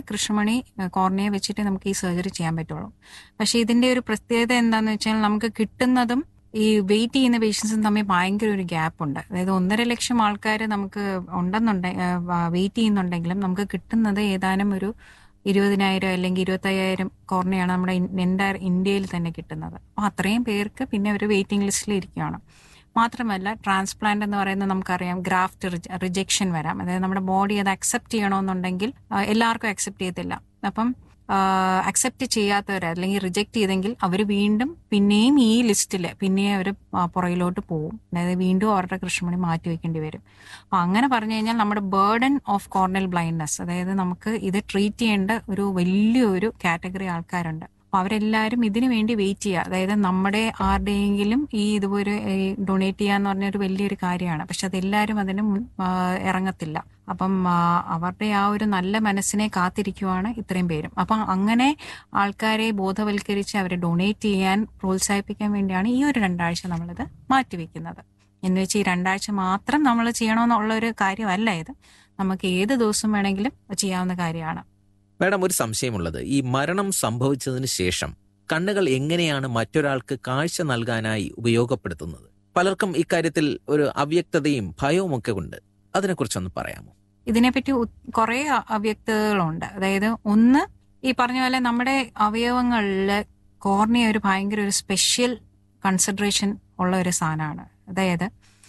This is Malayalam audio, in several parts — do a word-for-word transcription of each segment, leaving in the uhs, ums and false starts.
കൃഷ്ണമണി കോർണിയ വെച്ചിട്ട് നമുക്ക് ഈ സർജറി ചെയ്യാൻ പറ്റുള്ളൂ. പക്ഷെ ഇതിന്റെ ഒരു പ്രത്യേകത എന്താന്ന് വെച്ചാൽ നമുക്ക് കിട്ടുന്നതും ഈ വെയിറ്റ് ചെയ്യുന്ന പേഷ്യൻസും തമ്മിൽ ഭയങ്കര ഒരു ഗ്യാപ്പ് ഉണ്ട്. അതായത് ഒന്നര ലക്ഷം ആൾക്കാർ നമുക്ക് ഉണ്ടെന്നുണ്ടെ വെയിറ്റ് ചെയ്യുന്നുണ്ടെങ്കിലും നമുക്ക് കിട്ടുന്നത് ഏതാനും ഒരു ഇരുപതിനായിരം അല്ലെങ്കിൽ ഇരുപത്തയ്യായിരം കോർണിയാണ് നമ്മുടെ എൻ്റയർ ഇന്ത്യയിൽ തന്നെ കിട്ടുന്നത്. അപ്പോൾ അത്രയും പേർക്ക് പിന്നെ ഒരു വെയിറ്റിംഗ് ലിസ്റ്റിൽ ഇരിക്കുകയാണ്. മാത്രമല്ല ട്രാൻസ്പ്ലാന്റ് എന്ന് പറയുന്നത് നമുക്കറിയാം ഗ്രാഫ്റ്റ് റിജക്ഷൻ വരാം. അതായത് നമ്മുടെ ബോഡി അത് അക്സെപ്റ്റ് ചെയ്യണമെന്നുണ്ടെങ്കിൽ എല്ലാവർക്കും അക്സെപ്റ്റ് ചെയ്യത്തില്ല. അപ്പം അക്സെപ്റ്റ് ചെയ്യാത്തവർ അല്ലെങ്കിൽ റിജക്ട് ചെയ്തെങ്കിൽ അവർ വീണ്ടും പിന്നെയും ഈ ലിസ്റ്റിൽ പിന്നെയും അവർ പുറകിലോട്ട് പോകും. അതായത് വീണ്ടും അവരുടെ കൃഷ്ണമണി മാറ്റി വെക്കേണ്ടി വരും. അപ്പം അങ്ങനെ പറഞ്ഞു കഴിഞ്ഞാൽ നമ്മുടെ ബേർഡൻ ഓഫ് കോർണൽ ബ്ലൈൻഡ്നെസ്, അതായത് നമുക്ക് ഇത് ട്രീറ്റ് ചെയ്യേണ്ട ഒരു വലിയൊരു കാറ്റഗറി ആൾക്കാരുണ്ട്. അപ്പൊ അവരെല്ലാവരും ഇതിനു വേണ്ടി വെയിറ്റ് ചെയ്യുക. അതായത് നമ്മുടെ ആരുടെയെങ്കിലും ഈ ഇതുപോലെ ഡൊണേറ്റ് ചെയ്യാന്ന് പറഞ്ഞൊരു വലിയൊരു കാര്യമാണ്. പക്ഷെ അതെല്ലാവരും അതിന് ഇറങ്ങത്തില്ല. അപ്പം അവരുടെ ആ ഒരു നല്ല മനസ്സിനെ കാത്തിരിക്കുവാണ് ഇത്രയും പേരും. അപ്പം അങ്ങനെ ആൾക്കാരെ ബോധവൽക്കരിച്ച് അവരെ ഡൊണേറ്റ് ചെയ്യാൻ പ്രോത്സാഹിപ്പിക്കാൻ വേണ്ടിയാണ് ഈ ഒരു രണ്ടാഴ്ച നമ്മളിത് മാറ്റിവെക്കുന്നത്. എന്ന് വെച്ച് ഈ രണ്ടാഴ്ച മാത്രം നമ്മൾ ചെയ്യണമെന്നുള്ള ഒരു കാര്യമല്ല ഇത്. നമുക്ക് ഏത് ദിവസം വേണമെങ്കിലും ചെയ്യാവുന്ന കാര്യമാണ്. മാഡം, ഒരു സംശയമുള്ളത്, ഈ മരണം സംഭവിച്ചതിന് ശേഷം കണ്ണുകൾ എങ്ങനെയാണ് മറ്റൊരാൾക്ക് കാഴ്ച നൽകാനായി ഉപയോഗപ്പെടുത്തുന്നത്? പലർക്കും ഇക്കാര്യത്തിൽ ഒരു അവ്യക്തതയും ഭയവും ഒക്കെ ഉണ്ട്. അതിനെക്കുറിച്ചൊന്ന് പറയാമോ? ഇതിനെപ്പറ്റി കുറെ അവ്യക്തതകളുണ്ട്. അതായത് ഒന്ന്, ഈ പറഞ്ഞ പോലെ നമ്മുടെ അവയവങ്ങളില് കോർണിയ ഒരു ഭയങ്കര ഒരു സ്പെഷ്യൽ കൺസിഡറേഷൻ ഉള്ള ഒരു സാധനമാണ്. അതായത്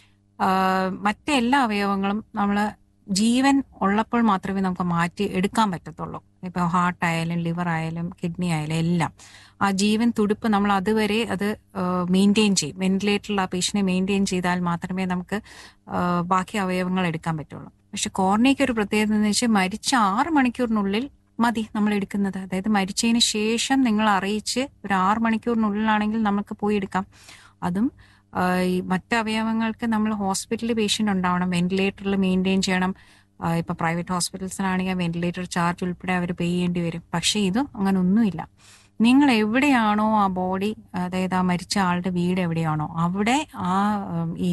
മറ്റെല്ലാ അവയവങ്ങളും നമ്മൾ ജീവൻ ഉള്ളപ്പോൾ മാത്രമേ നമുക്ക് മാറ്റി എടുക്കാൻ പറ്റത്തുള്ളൂ. ഇപ്പോൾ ഹാർട്ട് ആയാലും ലിവർ ആയാലും കിഡ്നി ആയാലും എല്ലാം ആ ജീവൻ തുടിപ്പ് നമ്മൾ അതുവരെ അത് മെയിൻറ്റെയിൻ ചെയ്യും. വെന്റിലേറ്ററിൽ ആ പേഷ്യനെ മെയിൻറ്റെയിൻ ചെയ്താൽ മാത്രമേ നമുക്ക് ബാക്കി അവയവങ്ങൾ എടുക്കാൻ പറ്റുള്ളൂ. പക്ഷെ കോർണിയയ്ക്ക് ഒരു പ്രത്യേകത എന്ന് വെച്ചാൽ മരിച്ച ആറ് മണിക്കൂറിനുള്ളിൽ മതി നമ്മൾ എടുക്കുന്നത്. അതായത് മരിച്ചതിന് ശേഷം നിങ്ങൾ അറിയിച്ച് ഒരു ആറ് മണിക്കൂറിനുള്ളിലാണെങ്കിൽ നമുക്ക് പോയി എടുക്കാം. അതും ഈ മറ്റ് അവയവങ്ങൾക്ക് നമ്മൾ ഹോസ്പിറ്റലിൽ പേഷ്യൻ്റ് ഉണ്ടാവണം, വെന്റിലേറ്ററിൽ മെയിൻറ്റെയിൻ ചെയ്യണം. ഇപ്പം പ്രൈവറ്റ് ഹോസ്പിറ്റൽസിലാണെങ്കിൽ വെന്റിലേറ്റർ ചാർജ് ഉൾപ്പെടെ അവർ പേ ചെയ്യേണ്ടി വരും. പക്ഷേ ഇത് അങ്ങനെ ഒന്നുമില്ല. നിങ്ങൾ എവിടെയാണോ ആ ബോഡി, അതായത് ആ മരിച്ച ആളുടെ വീട് എവിടെയാണോ അവിടെ ആ ഈ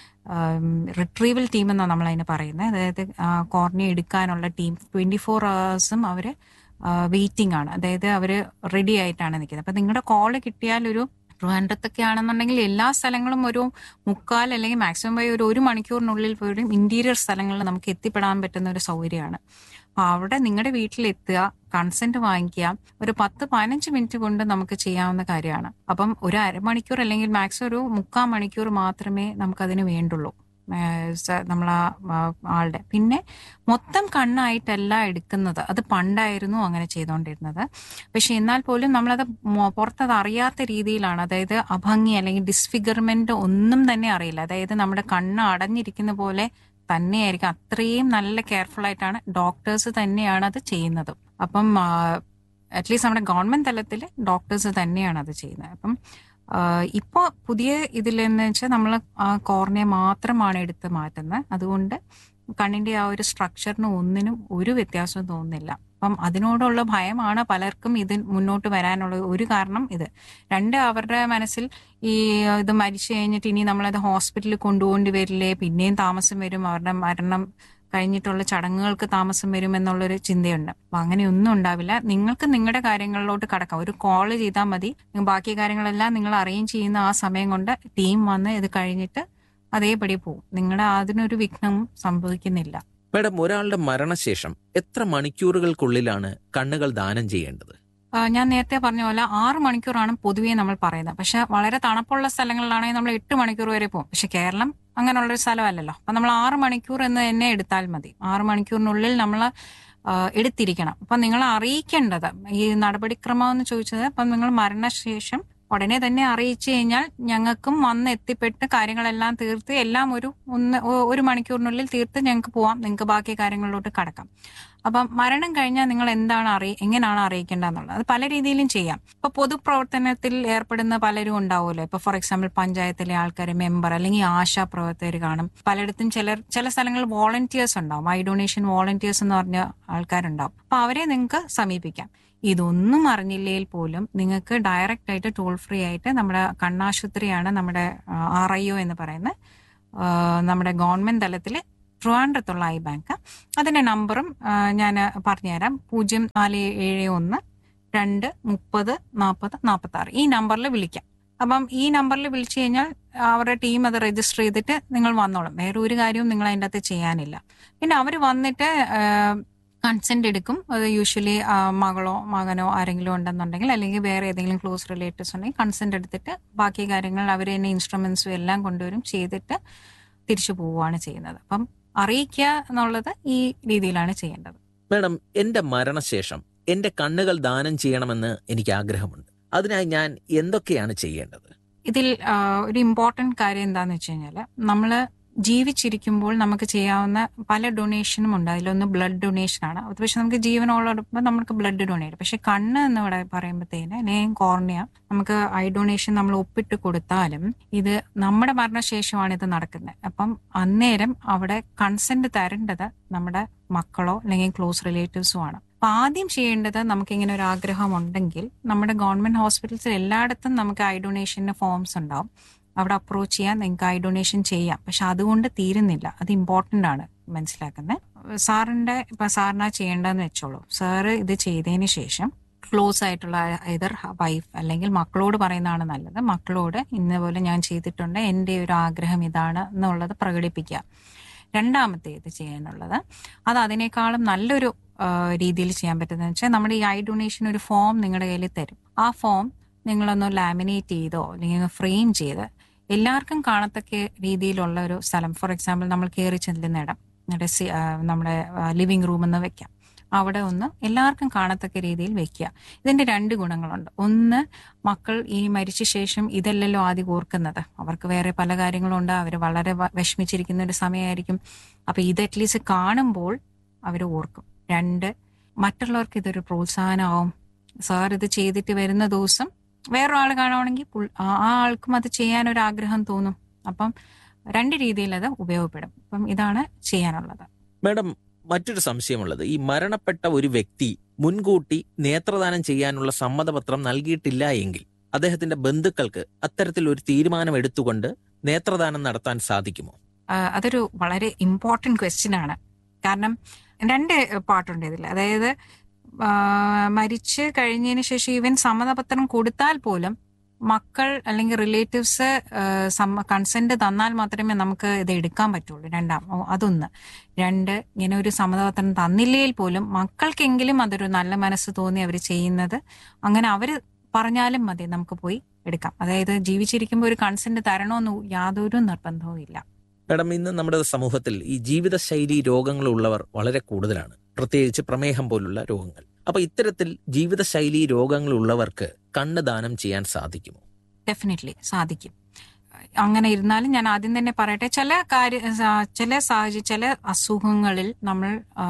റിട്രീവൽ ടീം എന്നാണ് നമ്മൾ അതിന് പറയുന്നത്. അതായത് കോർണിയ എടുക്കാനുള്ള ടീം ട്വൻറ്റി ഫോർ അവേഴ്സും അവർ വെയിറ്റിംഗ് ആണ്. അതായത് അവർ റെഡി ആയിട്ടാണ് നിൽക്കുന്നത്. അപ്പം നിങ്ങളുടെ കോള് കിട്ടിയാൽ ഒരു ട്രിവാൻഡ്രത്തൊക്കെ ആണെന്നുണ്ടെങ്കിൽ എല്ലാ സ്ഥലങ്ങളും ഒരു മുക്കാൽ അല്ലെങ്കിൽ മാക്സിമം പോയി ഒരു ഒരു മണിക്കൂറിനുള്ളിൽ പോലും ഇന്റീരിയർ സ്ഥലങ്ങളിൽ നമുക്ക് എത്തിപ്പെടാൻ പറ്റുന്ന ഒരു സൗകര്യമാണ്. അപ്പോൾ അവിടെ നിങ്ങളുടെ വീട്ടിലെത്തുക, കൺസെന്റ് വാങ്ങിക്കുക, ഒരു പത്ത് പതിനഞ്ച് മിനിറ്റ് കൊണ്ട് നമുക്ക് ചെയ്യാവുന്ന കാര്യമാണ്. അപ്പം ഒരു അരമണിക്കൂർ അല്ലെങ്കിൽ മാക്സിമം ഒരു മുക്കാൽ മണിക്കൂർ മാത്രമേ നമുക്കതിന് വേണ്ടുള്ളൂ നമ്മളാ ആളുടെ. പിന്നെ മൊത്തം കണ്ണായിട്ടല്ല എടുക്കുന്നത്. അത് പണ്ടായിരുന്നു അങ്ങനെ ചെയ്തുകൊണ്ടിരുന്നത്. പക്ഷെ എന്നാൽ പോലും നമ്മളത് പുറത്തത് അറിയാത്ത രീതിയിലാണ്. അതായത് അഭംഗി അല്ലെങ്കിൽ ഡിസ്ഫിഗർമെന്റ് ഒന്നും തന്നെ അറിയില്ല. അതായത് നമ്മുടെ കണ്ണ് അടഞ്ഞിരിക്കുന്ന പോലെ തന്നെയായിരിക്കും. അത്രയും നല്ല കെയർഫുൾ ആയിട്ടാണ് ഡോക്ടേഴ്സ് തന്നെയാണ് അത് ചെയ്യുന്നത്. അപ്പം അറ്റ്ലീസ്റ്റ് നമ്മുടെ ഗവൺമെന്റ് തലത്തിൽ ഡോക്ടേഴ്സ് തന്നെയാണ് അത് ചെയ്യുന്നത്. അപ്പം ഇപ്പോൾ പുതിയ ഇതിലെന്ന് വെച്ചാൽ നമ്മൾ ആ കോർണിയ മാത്രമാണ് എടുത്ത് മാറ്റുന്നത്. അതുകൊണ്ട് കണ്ണിന്റെ ആ ഒരു സ്ട്രക്ചറിന് ഒന്നിനും ഒരു വ്യത്യാസവും തോന്നുന്നില്ല. അപ്പം അതിനോടുള്ള ഭയമാണ് പലർക്കും ഇത് മുന്നോട്ട് വരാനുള്ള ഒരു കാരണം. ഇത് രണ്ട്, അവരുടെ മനസ്സിൽ ഈ ഇത് മരിച്ചു കഴിഞ്ഞിട്ട് ഇനി നമ്മളത് ഹോസ്പിറ്റലിൽ കൊണ്ടുപോകേണ്ടി വരില്ലേ, പിന്നെയും താമസം വരും, അവരുടെ മരണം കഴിഞ്ഞിട്ടുള്ള ചടങ്ങുകൾക്ക് താമസം വരും എന്നുള്ളൊരു ചിന്തയുണ്ട്. അപ്പൊ അങ്ങനെയൊന്നും ഉണ്ടാവില്ല. നിങ്ങൾക്ക് നിങ്ങളുടെ കാര്യങ്ങളിലോട്ട് കടക്കാം. ഒരു കോള് ചെയ്താൽ മതി. ബാക്കി കാര്യങ്ങളെല്ലാം നിങ്ങൾ അറേഞ്ച് ചെയ്യുന്ന ആ സമയം കൊണ്ട് ടീം വന്ന് ഇത് കഴിഞ്ഞിട്ട് അതേപടി പോകും. നിങ്ങളുടെ അതിനൊരു വിഘ്നം സംഭവിക്കുന്നില്ല. മാഡം, ഒരാളുടെ മരണശേഷം എത്ര മണിക്കൂറുകൾക്കുള്ളിലാണ് കണ്ണുകൾ ദാനം ചെയ്യേണ്ടത്? ഞാൻ നേരത്തെ പറഞ്ഞ പോലെ ആറ് മണിക്കൂറാണ് പൊതുവേ നമ്മൾ പറയുന്നത്. പക്ഷെ വളരെ തണുപ്പുള്ള സ്ഥലങ്ങളിലാണെങ്കിൽ നമ്മൾ എട്ട് മണിക്കൂർ വരെ പോകും. പക്ഷെ കേരളം അങ്ങനെയുള്ളൊരു സ്ഥലമല്ലല്ലോ. അപ്പൊ നമ്മൾ ആറ് മണിക്കൂർ എന്ന് തന്നെ എടുത്താൽ മതി. ആറ് മണിക്കൂറിനുള്ളിൽ നമ്മൾ എടുത്തിരിക്കണം. അപ്പൊ നിങ്ങൾ അറിയിക്കേണ്ടത് ഈ നടപടിക്രമം എന്ന് ചോദിച്ചത്, അപ്പം നിങ്ങൾ മരണശേഷം ഉടനെ തന്നെ അറിയിച്ചു കഴിഞ്ഞാൽ ഞങ്ങൾക്കും വന്ന് എത്തിപ്പെട്ട് കാര്യങ്ങളെല്ലാം തീർത്ത് എല്ലാം ഒരു ഒന്ന് ഒരു മണിക്കൂറിനുള്ളിൽ തീർത്ത് ഞങ്ങൾക്ക് പോവാം. നിങ്ങൾക്ക് ബാക്കി കാര്യങ്ങളിലോട്ട് കടക്കാം. അപ്പം മരണം കഴിഞ്ഞാൽ നിങ്ങൾ എന്താണ് അറിയ എങ്ങനെയാണ് അറിയിക്കേണ്ടതെന്നുള്ളത് അത് പല രീതിയിലും ചെയ്യാം. ഇപ്പൊ പൊതുപ്രവർത്തനത്തിൽ ഏർപ്പെടുന്ന പലരും ഉണ്ടാവുമല്ലോ. ഇപ്പൊ ഫോർ എക്സാമ്പിൾ പഞ്ചായത്തിലെ ആൾക്കാർ, മെമ്പർ അല്ലെങ്കിൽ ആശാ പ്രവർത്തകർ കാണും. പലയിടത്തും ചിലർ ചില സ്ഥലങ്ങളിൽ വോളണ്ടിയേഴ്സ് ഉണ്ടാവും. ഐ ഡൊണേഷൻ വോളണ്ടിയേഴ്സ് എന്ന് പറഞ്ഞ ആൾക്കാരുണ്ടാവും. അപ്പൊ അവരെ നിങ്ങൾക്ക് സമീപിക്കാം. ഇതൊന്നും അറിഞ്ഞില്ലെങ്കിൽ പോലും നിങ്ങൾക്ക് ഡയറക്റ്റ് ആയിട്ട് ടോൾ ഫ്രീ ആയിട്ട് നമ്മുടെ കണ്ണാശുപത്രിയാണ് നമ്മുടെ ആർ ഐ ഒ എന്ന് പറയുന്നത്, നമ്മുടെ ഗവൺമെന്റ് തലത്തിൽ ട്രിവാൻഡ്രത്തുള്ള ഐ ബാങ്ക്. അതിൻ്റെ നമ്പറും ഞാൻ പറഞ്ഞുതരാം. പൂജ്യം നാല് ഏഴ് ഒന്ന് രണ്ട് മുപ്പത് നാൽപ്പത് നാൽപ്പത്തി ആറ് ഈ നമ്പറിൽ വിളിക്കാം. അപ്പം ഈ നമ്പറിൽ വിളിച്ചു കഴിഞ്ഞാൽ അവരുടെ ടീം അത് രജിസ്റ്റർ ചെയ്തിട്ട് നിങ്ങൾ വന്നോളും. വേറെ ഒരു കാര്യവും നിങ്ങൾ അതിൻ്റെ അകത്ത് ചെയ്യാനില്ല. പിന്നെ അവർ വന്നിട്ട് കൺസെന്റ് എടുക്കും. അത് യൂഷ്വലി മകളോ മകനോ ആരെങ്കിലും ഉണ്ടെന്നുണ്ടെങ്കിൽ, അല്ലെങ്കിൽ വേറെ ഏതെങ്കിലും ക്ലോസ് റിലേറ്റീവ്സ് ഉണ്ടെങ്കിൽ കൺസെന്റ് എടുത്തിട്ട് ബാക്കി കാര്യങ്ങൾ അവർ തന്നെ ഇൻസ്ട്രുമെന്റ്സും എല്ലാം കൊണ്ടുവരും, ചെയ്തിട്ട് തിരിച്ചു പോവുകയാണ് ചെയ്യുന്നത്. അപ്പം അറിയിക്കുക എന്നുള്ളത് ഈ രീതിയിലാണ് ചെയ്യേണ്ടത്. മാഡം, എന്റെ മരണശേഷം എന്റെ കണ്ണുകൾ ദാനം ചെയ്യണമെന്ന് എനിക്ക് ആഗ്രഹമുണ്ട്. അതിനായി ഞാൻ എന്തൊക്കെയാണ് ചെയ്യേണ്ടത്? ഇതിൽ ഒരു ഇമ്പോർട്ടൻറ്റ് കാര്യം എന്താണെന്ന് വെച്ച് കഴിഞ്ഞാൽ, നമ്മൾ ജീവിച്ചിരിക്കുമ്പോൾ നമുക്ക് ചെയ്യാവുന്ന പല ഡൊണേഷനും ഉണ്ട്. അതിലൊന്ന് ബ്ലഡ് ഡൊണേഷൻ ആണ്. അത് പക്ഷെ നമുക്ക് ജീവനോടൊപ്പം നമുക്ക് ബ്ലഡ് ഡൊണേറ്റ്. പക്ഷെ കണ്ണ് എന്ന് ഇവിടെ പറയുമ്പോഴത്തേന് അല്ലെങ്കിൽ കോർണിയ നമുക്ക് ഐ ഡൊണേഷൻ നമ്മൾ ഒപ്പിട്ട് കൊടുത്താലും ഇത് നമ്മുടെ മരണശേഷമാണ് ഇത് നടക്കുന്നത്. അപ്പം അന്നേരം അവിടെ കൺസെന്റ് തരേണ്ടത് നമ്മുടെ മക്കളോ അല്ലെങ്കിൽ ക്ലോസ് റിലേറ്റീവ്സോ ആണ്. അപ്പൊ ആദ്യം ചെയ്യേണ്ടത്, നമുക്കിങ്ങനെ ഒരു ആഗ്രഹം ഉണ്ടെങ്കിൽ നമ്മുടെ ഗവൺമെന്റ് ഹോസ്പിറ്റൽസിൽ എല്ലായിടത്തും നമുക്ക് ഐ ഡൊണേഷന് ഫോംസ് ഉണ്ടാവും. അവിടെ അപ്രോച്ച് ചെയ്യാൻ, നിങ്ങൾക്ക് ഐ ഡൊണേഷൻ ചെയ്യാം. പക്ഷെ അതുകൊണ്ട് തീരുന്നില്ല. അത് ഇമ്പോർട്ടൻ്റ് ആണ് മനസ്സിലാക്കുന്നത്. സാറിൻ്റെ ഇപ്പം സാറിനാ ചെയ്യേണ്ടതെന്ന് വെച്ചോളൂ. സാറ് ഇത് ചെയ്തതിന് ശേഷം ക്ലോസ് ആയിട്ടുള്ള either വൈഫ് അല്ലെങ്കിൽ മക്കളോട് പറയുന്നതാണ് നല്ലത്. മക്കളോട് ഇന്നപോലെ ഞാൻ ചെയ്തിട്ടുണ്ട്, എൻ്റെ ഒരു ആഗ്രഹം ഇതാണ് എന്നുള്ളത് പ്രകടിപ്പിക്കുക. രണ്ടാമത്തെ ഇത് ചെയ്യാനുള്ളത്, അത് അതിനേക്കാളും നല്ലൊരു രീതിയിൽ ചെയ്യാൻ പറ്റുന്നത് വെച്ചാൽ, നമ്മുടെ ഈ ഐ ഡൊണേഷൻ ഒരു ഫോം നിങ്ങളുടെ കയ്യിൽ തരും. ആ ഫോം നിങ്ങളൊന്ന് ലാമിനേറ്റ് ചെയ്തോ അല്ലെങ്കിൽ ഫ്രെയിം ചെയ്ത് എല്ലാവർക്കും കാണത്തക്ക രീതിയിലുള്ള ഒരു സ്ഥലം, ഫോർ എക്സാമ്പിൾ നമ്മൾ കയറി ചെല്ലുന്ന ഇടം, നമ്മുടെ ലിവിങ് റൂം എന്ന് വെക്കാം, അവിടെ ഒന്ന് എല്ലാവർക്കും കാണത്തക്ക രീതിയിൽ വെക്കുക. ഇതിന്റെ രണ്ട് ഗുണങ്ങളുണ്ട്. ഒന്ന്, മക്കൾ ഈ മരിച്ച ശേഷം ഇതല്ലല്ലോ ആദ്യം ഓർക്കുന്നത്, അവർക്ക് വേറെ പല കാര്യങ്ങളുണ്ട്, അവർ വളരെ വിഷമിച്ചിരിക്കുന്ന ഒരു സമയമായിരിക്കും. അപ്പൊ ഇത് അറ്റ്ലീസ്റ്റ് കാണുമ്പോൾ അവർ ഓർക്കും. രണ്ട്, മറ്റുള്ളവർക്ക് ഇതൊരു പ്രോത്സാഹനമാവും. സാർ ഇത് ചെയ്തിട്ട് വരുന്ന ദിവസം വേറൊരാൾ കാണുവാണെങ്കിൽ ആ ആൾക്കും അത് ചെയ്യാനൊരു ആഗ്രഹം തോന്നും. അപ്പം രണ്ട് രീതിയിൽ അത് ഉപയോഗപ്പെടും. അപ്പം ഇതാണ് ചെയ്യാനുള്ളത്. മാഡം, മറ്റൊരു സംശയമുള്ളത്, ഈ മരണപ്പെട്ട ഒരു വ്യക്തി മുൻകൂട്ടി നേത്രദാനം ചെയ്യാനുള്ള സമ്മതപത്രം നൽകിയിട്ടില്ല എങ്കിൽ അദ്ദേഹത്തിന്റെ ബന്ധുക്കൾക്ക് അത്തരത്തിൽ ഒരു തീരുമാനം എടുത്തുകൊണ്ട് നേത്രദാനം നടത്താൻ സാധിക്കുമോ? അതൊരു വളരെ ഇമ്പോർട്ടൻറ്റ് ക്വസ്റ്റ്യൻ ആണ്. കാരണം രണ്ട് പാർട്ടുണ്ട് ഇതിൽ. അതായത് മരിച്ച് കഴിഞ്ഞതിന് ശേഷം ഈവൻ സമ്മതപത്രം കൊടുത്താൽ പോലും മക്കൾ അല്ലെങ്കിൽ റിലേറ്റീവ്സ് കൺസെന്റ് തന്നാൽ മാത്രമേ നമുക്ക് ഇത് എടുക്കാൻ പറ്റുള്ളൂ. രണ്ടാം അതൊന്ന്. രണ്ട്, ഇങ്ങനെ ഒരു സമ്മതപത്രം തന്നില്ലെങ്കിൽ പോലും മക്കൾക്കെങ്കിലും അതൊരു നല്ല മനസ്സ് തോന്നി അവർ ചെയ്യുന്നത്, അങ്ങനെ അവർ പറഞ്ഞാലും മതി, നമുക്ക് പോയി എടുക്കാം. അതായത് ജീവിച്ചിരിക്കുമ്പോൾ ഒരു കൺസെന്റ് തരണമെന്ന് യാതൊരു നിർബന്ധവും ഇല്ല. മാഡം, ഇന്ന് നമ്മുടെ സമൂഹത്തിൽ ഈ ജീവിതശൈലി രോഗങ്ങളുള്ളവർ വളരെ കൂടുതലാണ്, പ്രത്യേകിച്ച് പ്രമേഹം പോലുള്ള രോഗങ്ങൾ. അപ്പൊ ഇത്തരത്തിൽ ജീവിതശൈലി രോഗങ്ങളുള്ളവർക്ക് കണ്ണ് ദാനം ചെയ്യാൻ സാധിക്കുമോ? ഡെഫിനറ്റ്ലി സാധിക്കും. അങ്ങനെ ഇരുന്നാലും ഞാൻ ആദ്യം തന്നെ പറയട്ടെ, ചില കാര്യ ചില സാഹചര്യം ചില അസുഖങ്ങളിൽ നമ്മൾ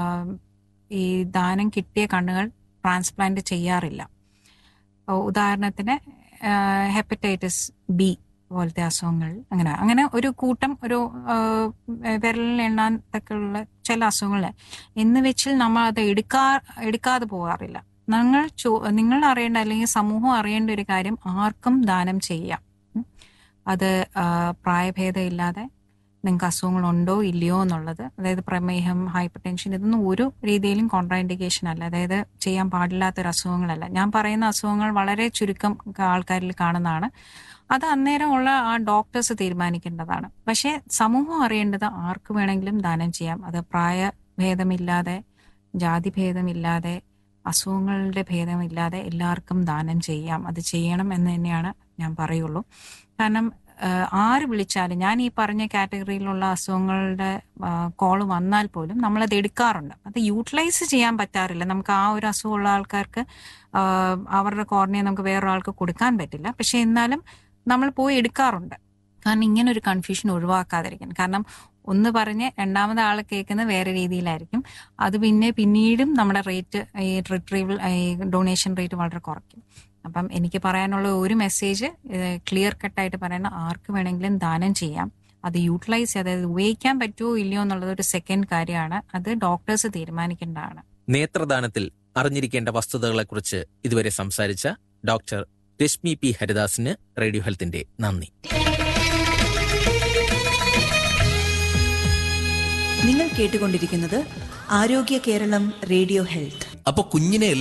ഈ ദാനം കിട്ടിയ കണ്ണുകൾ ട്രാൻസ്പ്ലാന്റ് ചെയ്യാറില്ല. ഉദാഹരണത്തിന് ഹെപ്പറ്റൈറ്റിസ് ബി പോലത്തെ അസുഖങ്ങൾ, അങ്ങനെ അങ്ങനെ ഒരു കൂട്ടം ഒരു വിരലിൽ എണ്ണാൻ തക്കെയുള്ള ചില അസുഖങ്ങൾ എന്ന് വെച്ചിൽ നമ്മൾ അത് എടുക്കാ എടുക്കാതെ പോകാറില്ല. നിങ്ങൾ ചോ നിങ്ങൾ അറിയേണ്ട അല്ലെങ്കിൽ സമൂഹം അറിയേണ്ട ഒരു കാര്യം, ആർക്കും ദാനം ചെയ്യാം. അത് പ്രായഭേദം ഇല്ലാതെ നിങ്ങൾക്ക് അസുഖങ്ങളുണ്ടോ ഇല്ലയോ എന്നുള്ളത്. അതായത് പ്രമേഹം, ഹൈപ്പർ ടെൻഷൻ, ഇതൊന്നും ഒരു രീതിയിലും കോൺട്രാഇൻഡിക്കേഷൻ അല്ല, അതായത് ചെയ്യാൻ പാടില്ലാത്തൊരു അസുഖങ്ങളല്ല. ഞാൻ പറയുന്ന അസുഖങ്ങൾ വളരെ ചുരുക്കം ആൾക്കാരിൽ കാണുന്നതാണ്. അത് അന്നേരം ഉള്ള ആ ഡോക്ടേഴ്സ് തീരുമാനിക്കേണ്ടതാണ്. പക്ഷേ സമൂഹം അറിയേണ്ടത് ആർക്ക് വേണമെങ്കിലും ദാനം ചെയ്യാം. അത് പ്രായഭേദമില്ലാതെ, ജാതിഭേദമില്ലാതെ, അസുഖങ്ങളുടെ ഭേദമില്ലാതെ എല്ലാവർക്കും ദാനം ചെയ്യാം. അത് ചെയ്യണം എന്ന് തന്നെയാണ് ഞാൻ പറയുള്ളൂ. കാരണം ആര് വിളിച്ചാലും, ഞാൻ ഈ പറഞ്ഞ കാറ്റഗറിയിലുള്ള അസുഖങ്ങളുടെ കോള് വന്നാൽ പോലും നമ്മളത് എടുക്കാറുണ്ട്. അത് യൂട്ടിലൈസ് ചെയ്യാൻ പറ്റാറില്ല. നമുക്ക് ആ ഒരു അസുഖമുള്ള ആൾക്കാർക്ക് അവരുടെ കോർണിയ നമുക്ക് വേറൊരാൾക്ക് കൊടുക്കാൻ പറ്റില്ല. പക്ഷെ എന്നാലും നമ്മൾ പോയി എടുക്കാറുണ്ട്. കാരണം ഇങ്ങനെ ഒരു കൺഫ്യൂഷൻ ഒഴിവാക്കാതിരിക്കാൻ. കാരണം ഒന്ന് പറഞ്ഞ് രണ്ടാമത് ആൾ കേൾക്കുന്നത് വേറെ രീതിയിലായിരിക്കും. അത് പിന്നെ പിന്നീടും നമ്മുടെ റേറ്റ്, ഈ റിട്രീവൽ ഡൊണേഷൻ റേറ്റ് വളരെ കുറയ്ക്കും. അപ്പം എനിക്ക് പറയാനുള്ള ഒരു മെസ്സേജ് ക്ലിയർ കട്ടായിട്ട് പറയണം, ആർക്ക് വേണമെങ്കിലും ദാനം ചെയ്യാം. അത് യൂട്ടിലൈസ്, അതായത് ഉപയോഗിക്കാൻ പറ്റുമോ ഇല്ലയോ എന്നുള്ളത് ഒരു സെക്കൻഡ് കാര്യമാണ്. അത് ഡോക്ടേഴ്സ് തീരുമാനിക്കേണ്ടതാണ്. നേത്രദാനത്തിൽ അറിഞ്ഞിരിക്കേണ്ട വസ്തുതകളെക്കുറിച്ച് ഇതുവരെ സംസാരിച്ച ഡോക്ടർ രശ്മി പി ഹരിദാസിന് റേഡിയോ ഹെൽത്തിന്റെ നന്ദി. നിങ്ങൾ കേട്ടുകൊണ്ടിരിക്കുന്നത് ആരോഗ്യ കേരളം റേഡിയോ ഹെൽത്ത്. അപ്പൊ കുഞ്ഞിനെ